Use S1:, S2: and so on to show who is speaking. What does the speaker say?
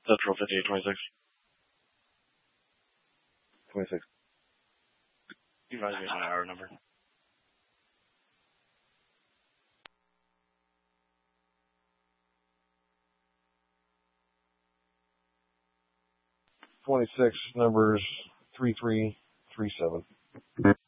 S1: Central 5826.
S2: 26.
S1: You advise me my hour number.
S2: 26, numbers 3337.